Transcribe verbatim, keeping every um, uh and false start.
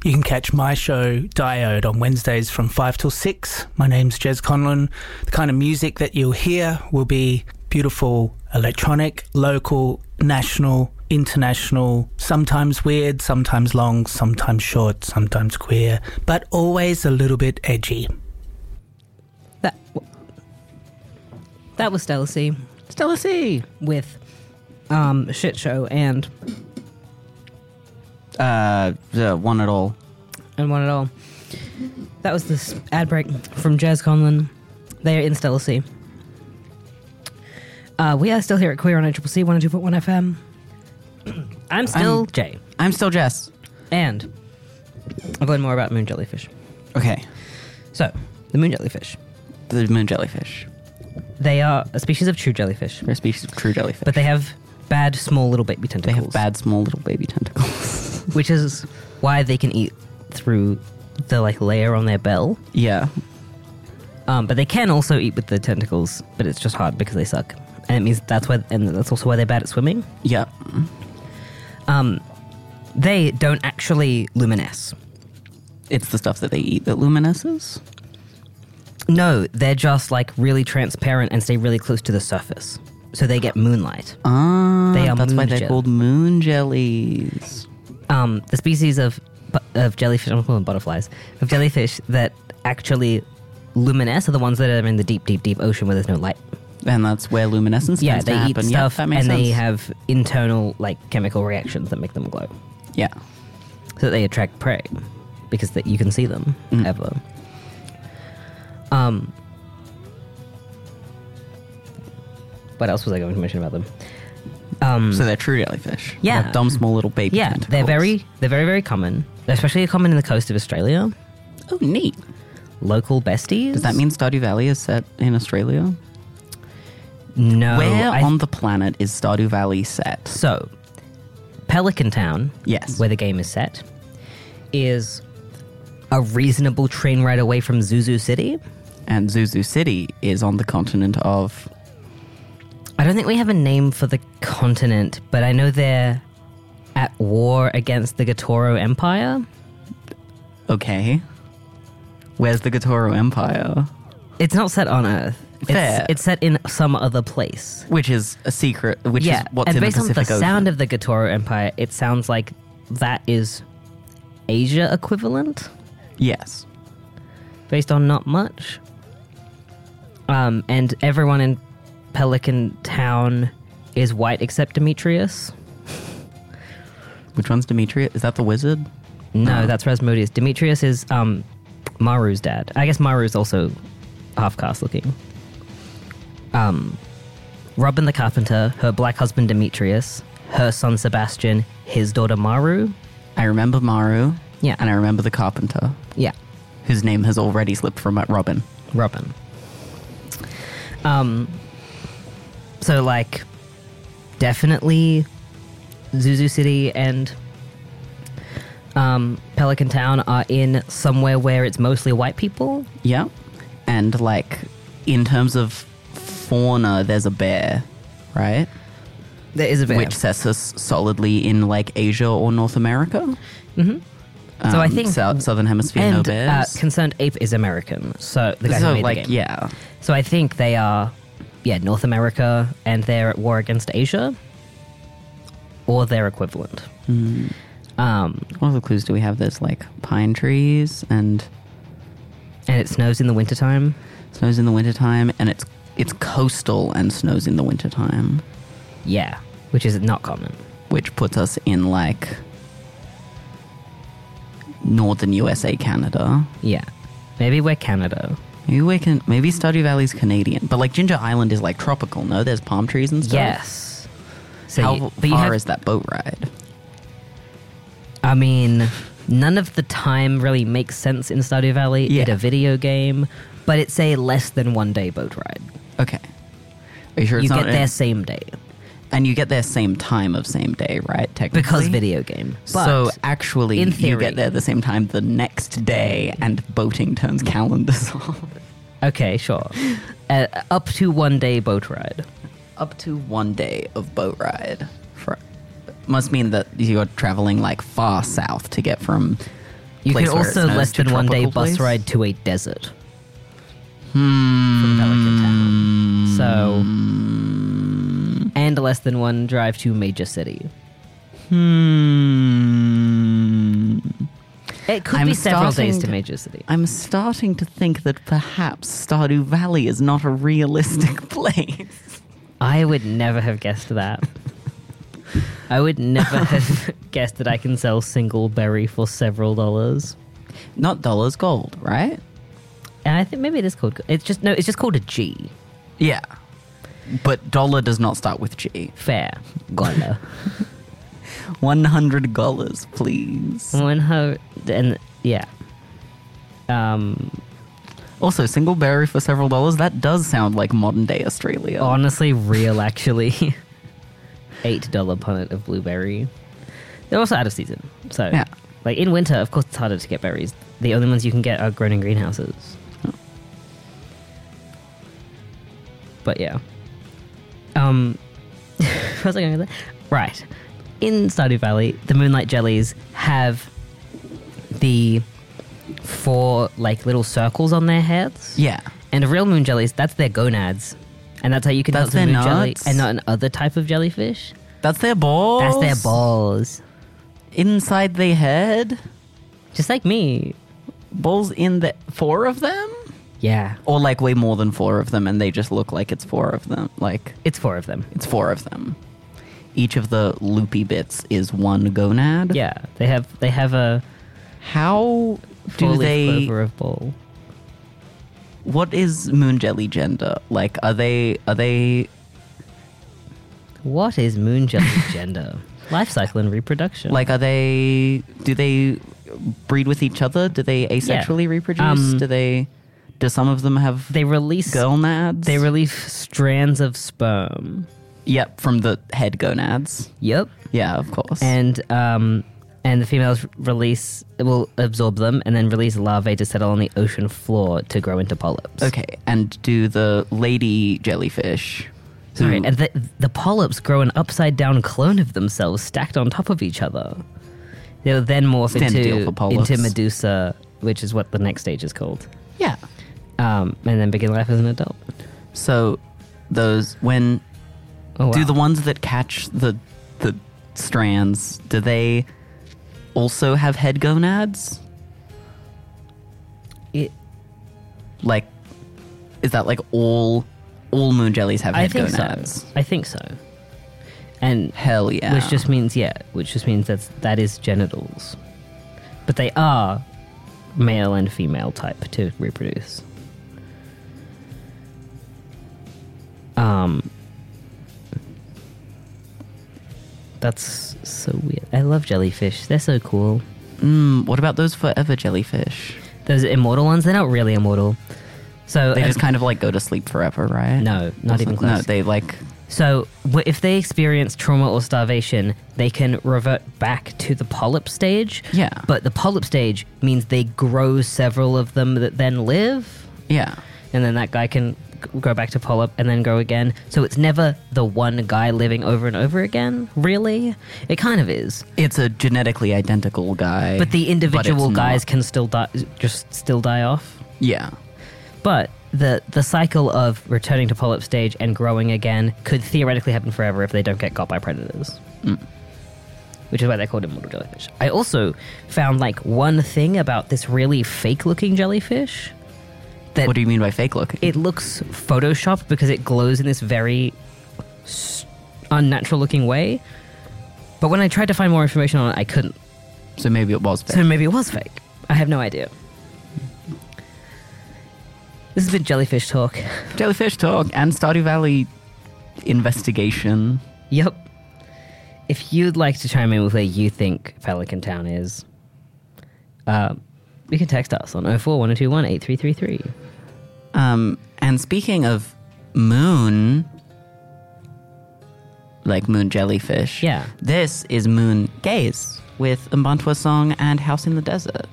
You can catch my show, Diode, on Wednesdays from five till six. My name's Jez Conlon. The kind of music that you'll hear will be beautiful electronic, local, national, international, sometimes weird, sometimes long, sometimes short, sometimes queer, but always a little bit edgy. That that was Stella C. Stella C with um, Shit Show and Uh, the one at all. and One At All. That was this ad break from Jez Conlon. They are in Stella C. Uh, we are still here at Queer on A C C C one oh two point one F M. I'm still I'm- Jay. I'm still Jess. And I've learned more about moon jellyfish. Okay. So, the moon jellyfish. The moon jellyfish. They are a species of true jellyfish, They're a species of true jellyfish. but they have bad, small little baby They tentacles. have bad, small little baby tentacles. Which is why they can eat through the like layer on their bell. Yeah. Um, but they can also eat with the tentacles, but it's just hard because they suck. And it means that's why, and that's also why they're bad at swimming. Yeah. Um, they don't actually luminesce. It's the stuff that they eat that luminesces. No, they're just like really transparent and stay really close to the surface. So they get moonlight. Ah, They are that's why moon they're jelly. called moon jellies. Um, the species of bu- of jellyfish, I'm calling them butterflies, of jellyfish that actually luminesce are the ones that are in the deep, deep, deep ocean where there's no light. And that's where luminescence Yeah, tends they to eat happen. stuff Yep, that makes and sense. they have internal like chemical reactions that make them glow. Yeah. So that they attract prey because that you can see them Mm. ever. Um, what else was I going to mention about them? Um, So they're true jellyfish. They Yeah. have dumb, small little baby yeah, tentacles. they're very they're very very common, especially common in the coast of Australia. Oh, neat. Local besties. Does that mean Stardew Valley is set in Australia? no? Where I- on the planet is Stardew Valley set? So, Pelican Town, Yes. where the game is set, is a reasonable train ride away from Zuzu City. And Zuzu City is on the continent of... I don't think we have a name for the continent, but I know they're at war against the Gatoro Empire. Okay. Where's the Gatoro Empire? It's not set on Earth. Fair. It's, it's set in some other place. Which is a secret, which yeah, is what's and in the based on Pacific the Ocean. sound of the Gatoro Empire, it sounds like that is Asia equivalent, Yes. based on not much. Um, and everyone in Pelican Town is white except Demetrius. Which one's Demetrius? Is that the wizard? No, No. that's Rasmodius. Demetrius is um, Maru's dad. I guess Maru's also half caste looking. Um, Robin the Carpenter, her black husband Demetrius, her son Sebastian, his daughter Maru. I remember Maru. Yeah. And I remember the carpenter, Yeah, whose name has already slipped from uh, Robin. Robin. Um, so like, definitely Zuzu City and um, Pelican Town are in somewhere where it's mostly white people. Yeah. And, like, in terms of fauna, there's a bear, right? There is a bear. Which sets us solidly in, like, Asia or North America. Mm-hmm. So I Um, think Sou- Southern Hemisphere, no and uh, bears. Concerned Ape is American, so the guy who so, made like, the game. yeah. So I think they are, yeah, North America, and they're at war against Asia, or their equivalent. Hmm. Um, What other clues do we have? There's, like, pine trees and and it snows in the wintertime. snows in the wintertime, and it's it's coastal and snows in the wintertime, Yeah, which is not common. which puts us in, like, northern U S A, Canada. Yeah, maybe we're Canada. Maybe we can. Maybe Stardew Valley's Canadian, but like Ginger Island is like tropical. No, there's palm trees and stuff. Yes. So How you, far but you have, is that boat ride? I mean, none of the time really makes sense in Stardew Valley. Yeah. It's a video game, but it's a less than one day boat ride. Okay. Are you sure it's You not? get there same day and you get there same time of same day, right? Technically, because video game. But so actually, in you theory- get there the same time the next day, and boating turns calendars off. okay, sure. Uh, up to one day boat ride. Up to one day of boat ride. For, must mean that you're traveling like far south to get from You place could where it also snows less to than one day tropical bus place? ride to a desert Hmm. from Pelican Town. So, and less than one drive to major city. Hmm. It could I'm be several days starting to to- major city. I'm starting to think that perhaps Stardew Valley is not a realistic place. I would never have guessed that. I would never have guessed that I can sell single berry for several dollars. Not dollars, gold, right? And I think maybe it is called. It's just no. It's just called a G. Yeah. But dollar does not start with G. Fair. Golla. One hundred dollars, please. One hundred and yeah. Um. Also, single berry for several dollars. That does sound like modern day Australia. Honestly, real actually. Eight dollar punnet of blueberry. They're also out of season, so Yeah. like in winter, of course, it's harder to get berries. The only ones you can get are grown in greenhouses. Oh. But yeah. Um. What was I going with that? Right. In Stardew Valley, the Moonlight Jellies have the four like little circles on their heads. Yeah. And real moon jellies, that's their gonads. And that's how you can tell That's it's a their moon jelly nuts? and not an other type of jellyfish. That's their balls. That's their balls. Inside their head. Just like me. Balls in the four of them? Yeah. Or like way more than four of them and they just look like it's four of them. Like It's four of them. it's four of them. Each of the loopy bits is one gonad. Yeah. They have they have a How do four-leaf they clover of ball. what is moon jelly gender? Like are they are they What is moon jelly gender? Life cycle and reproduction. like are they do they breed with each other? Do they asexually reproduce? Um, do they do some of them have they release gonads? they release strands of sperm. Yep, from the head gonads. Yep. Yeah, of course. And um and the females release will absorb them and then release larvae to settle on the ocean floor to grow into polyps. okay, and do the lady jellyfish who- Sorry, and the, the polyps grow an upside down clone of themselves stacked on top of each other. They'll then morph Standard deal into, for polyps. into Medusa, which is what the next stage is called. Yeah. Um, and then begin life as an adult. So those when Oh, wow. do the ones that catch the the strands, do they also have head gonads? It, Like is that like all all moon jellies have I head think gonads? so. I think so. And Hell yeah. which just means yeah, which just means that's that is genitals. But they are male and female type to reproduce. Um That's so weird. I love jellyfish. They're so cool. Mm, what about those forever jellyfish? Those immortal ones, they're not really immortal. So They uh, just kind of like go to sleep forever, right? no, not even close. No, they like So, wh- if they experience trauma or starvation, they can revert back to the polyp stage. Yeah. But the polyp stage means they grow several of them that then live, yeah. and then that guy can g- go back to polyp and then grow again. So it's never the one guy living over and over again, really. It kind of is. It's a genetically identical guy. But the individual it's guys not. can still die, just still die off. Yeah. But the the cycle of returning to polyp stage and growing again could theoretically happen forever if they don't get got by predators. Mm. Which is why they're called immortal jellyfish. I also found like one thing about this really fake looking jellyfish that What do you mean by fake looking? it looks photoshopped because it glows in this very s- unnatural looking way. But when I tried to find more information on it, I couldn't. so maybe it was fake. So maybe it was fake. I have no idea. This has been Jellyfish Talk. Jellyfish talk and Stardew Valley investigation. Yep. If you'd like to chime in with where you think Pelican Town is, uh, you can text us on oh four one oh two one eight three three three. Um, and speaking of moon, like moon jellyfish. Yeah. This is Moon Gaze with Mbantwa Song and House in the Desert.